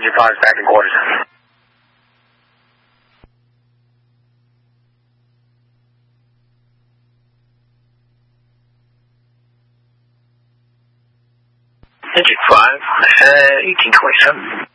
Engine 5 is back in quarters. Engine 5, 1827.